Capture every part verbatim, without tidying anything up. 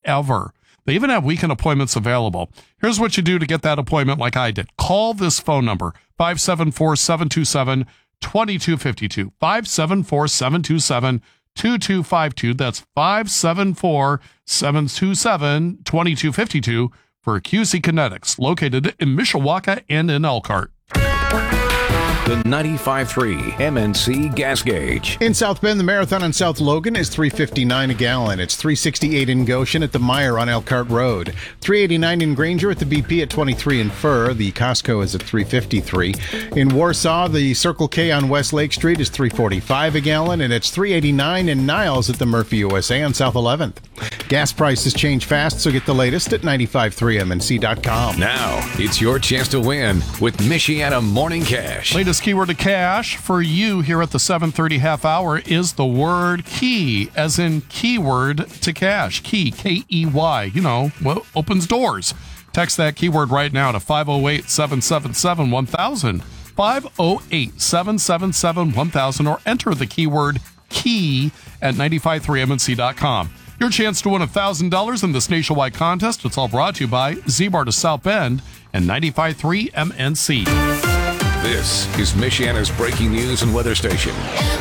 ever. They even have weekend appointments available. Here's what you do to get that appointment like I did. Call this phone number, five seven four, seven two seven, two two five two, five seven four, seven two seven, two two five two. That's five seven four, seven two seven, two two five two for Q C Kinetics, located in Mishawaka and in Elkhart. The ninety-five point three M N C gas gauge. In South Bend, the Marathon in South Logan is three fifty-nine a gallon. It's three sixty-eight in Goshen at the Meyer on Elkhart Road. three eighty-nine in Granger at the B P at twenty-three in Fur. The Costco is at three fifty-three. In Warsaw, the Circle K on West Lake Street is three forty-five a gallon, and it's three eighty-nine in Niles at the Murphy U S A on South eleventh. Gas prices change fast, so get the latest at nine five three M N C dot com. Now, it's your chance to win with Michiana Morning Cash. Latest keyword to cash for you here at the seven thirty half hour is the word key, as in keyword to cash. Key, K E Y, you know, what opens doors. Text that keyword right now to five oh eight, seven seven seven, one thousand, five oh eight, seven seven seven, one thousand, or enter the keyword key at nine five three M N C dot com. Your chance to win one thousand dollars in this nationwide contest. It's all brought to you by Z-Bar to South Bend and ninety-five point three M N C. This is Michiana's breaking news and weather station.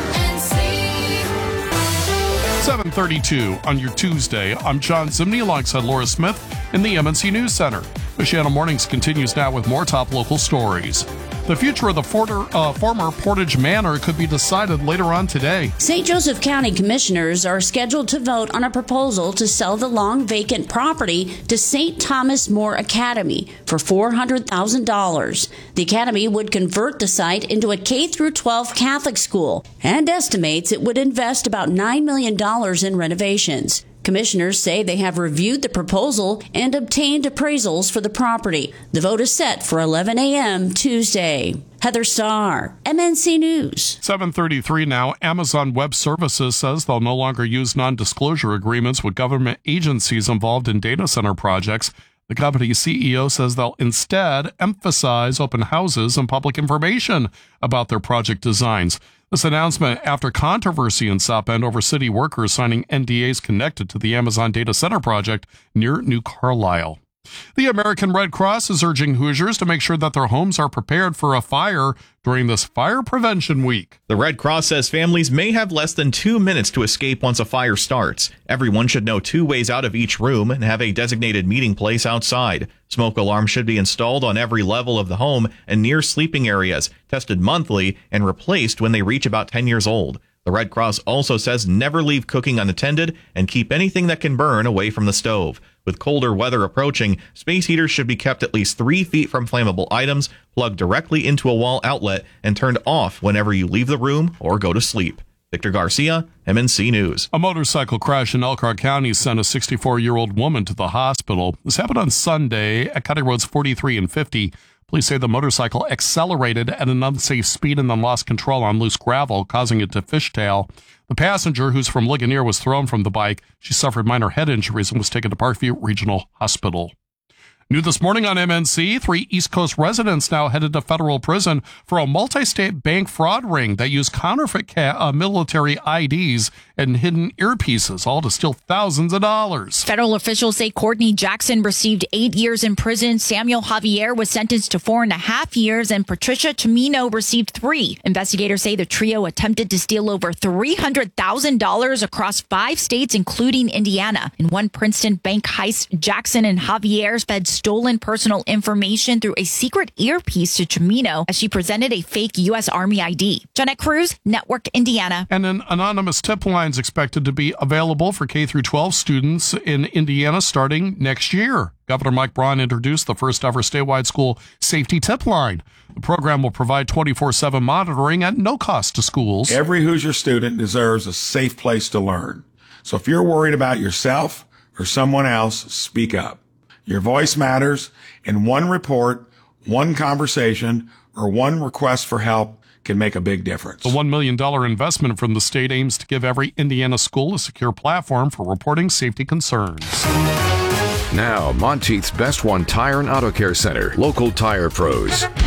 seven thirty-two on your Tuesday. I'm John Zimney alongside Laura Smith in the M N C News Center. Michiana Mornings continues now with more top local stories. The future of the forter, uh, former Portage Manor could be decided later on today. Saint Joseph County commissioners are scheduled to vote on a proposal to sell the long vacant property to Saint Thomas More Academy for four hundred thousand dollars. The academy would convert the site into a K through twelve Catholic school and estimates it would invest about nine million dollars in renovations. Commissioners say they have reviewed the proposal and obtained appraisals for the property. The vote is set for eleven a.m. Tuesday. Heather Starr, M N C News. seven thirty-three now. Amazon Web Services says they'll no longer use non-disclosure agreements with government agencies involved in data center projects. The company's C E O says they'll instead emphasize open houses and public information about their project designs. This announcement after controversy in South Bend over city workers signing N D As connected to the Amazon data center project near New Carlisle. The American Red Cross is urging Hoosiers to make sure that their homes are prepared for a fire during this Fire Prevention Week. The Red Cross says families may have less than two minutes to escape once a fire starts. Everyone should know two ways out of each room and have a designated meeting place outside. Smoke alarms should be installed on every level of the home and near sleeping areas, tested monthly, and replaced when they reach about ten years old. The Red Cross also says never leave cooking unattended and keep anything that can burn away from the stove. With colder weather approaching, space heaters should be kept at least three feet from flammable items, plugged directly into a wall outlet, and turned off whenever you leave the room or go to sleep. Victor Garcia, M N C News. A motorcycle crash in Elkhart County sent a sixty-four-year-old woman to the hospital. This happened on Sunday at County Roads forty-three and fifty. Police say the motorcycle accelerated at an unsafe speed and then lost control on loose gravel, causing it to fishtail. The passenger, who's from Ligonier, was thrown from the bike. She suffered minor head injuries and was taken to Parkview Regional Hospital. New this morning on M N C, three East Coast residents now headed to federal prison for a multi-state bank fraud ring that used counterfeit ca- uh, military I Ds and hidden earpieces, all to steal thousands of dollars. Federal officials say Courtney Jackson received eight years in prison. Samuel Javier was sentenced to four and a half years, and Patricia Chimino received three. Investigators say the trio attempted to steal over three hundred thousand dollars across five states, including Indiana. In one Princeton bank heist, Jackson and Javier fed stolen personal information through a secret earpiece to Chimino as she presented a fake U S Army I D. Jeanette Cruz, Network Indiana. And an anonymous tip line is expected to be available for K through twelve students in Indiana starting next year. Governor Mike Braun introduced the first ever statewide school safety tip line. The program will provide twenty-four seven monitoring at no cost to schools. Every Hoosier student deserves a safe place to learn. So if you're worried about yourself or someone else, speak up. Your voice matters, and one report, one conversation, or one request for help can make a big difference. The one million dollars investment from the state aims to give every Indiana school a secure platform for reporting safety concerns. Now, Monteith's Best One Tire and Auto Care Center. Local tire pros.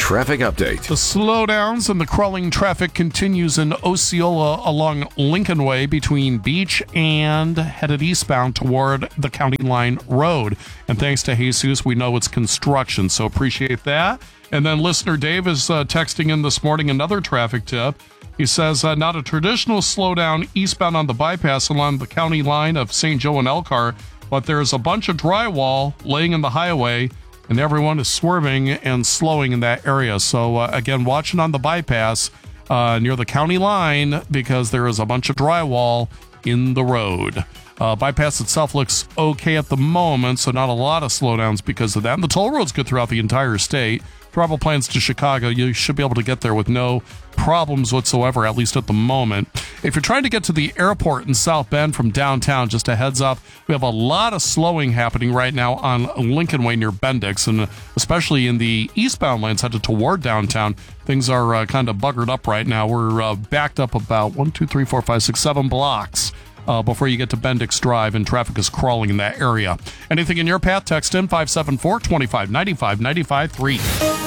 traffic update. The slowdowns and the crawling traffic continues in Osceola along Lincoln Way between Beach and headed eastbound toward the County Line Road. And thanks to Jesus, we know it's construction, so appreciate that. And then listener Dave is uh, texting in this morning another traffic tip. He says, uh, not a traditional slowdown eastbound on the bypass along the county line of Saint Joe and Elkhart, but there's a bunch of drywall laying in the highway, and everyone is swerving and slowing in that area. So, uh, again, watching on the bypass uh, near the county line because there is a bunch of drywall in the road. Uh, bypass itself looks okay at the moment, so not a lot of slowdowns because of that. And the toll road's good throughout the entire state. Travel plans to Chicago, you should be able to get there with no problems whatsoever, at least at the moment. If you're trying to get to the airport in South Bend from downtown, just a heads up, we have a lot of slowing happening right now on Lincoln Way near Bendix, and especially in the eastbound lanes headed toward downtown. Things are uh, kind of buggered up right now. We're uh, backed up about one, two, three, four, five, six, seven blocks Uh, before you get to Bendix Drive, and traffic is crawling in that area. Anything in your path, text in five seven four, two five nine five, nine five three.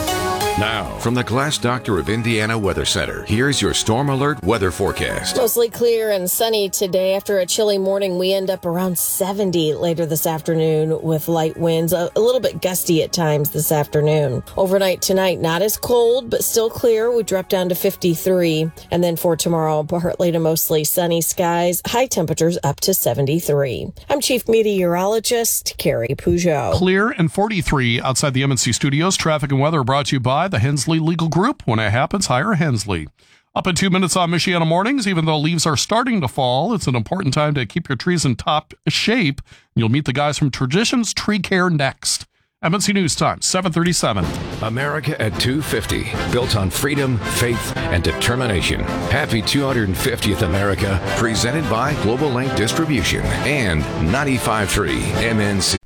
Now, from the Glass Doctor of Indiana Weather Center, here's your Storm Alert weather forecast. Mostly clear and sunny today. After a chilly morning, we end up around seventy later this afternoon with light winds, a, a little bit gusty at times this afternoon. Overnight tonight, not as cold, but still clear. We drop down to fifty-three. And then for tomorrow, partly to mostly sunny skies, high temperatures up to seventy-three. I'm Chief Meteorologist Carrie Peugeot. Clear and forty-three outside the M N C studios. Traffic and weather brought to you by the Hensley Legal Group. When it happens, hire Hensley. Up in two minutes on Michiana Mornings. Even though leaves are starting to fall, it's an important time to keep your trees in top shape. You'll meet the guys from Traditions Tree Care next. M N C News Time, seven thirty-seven. America at two fifty, built on freedom, faith, and determination. Happy two hundred fiftieth America, presented by Global Link Distribution and ninety-five point three M N C.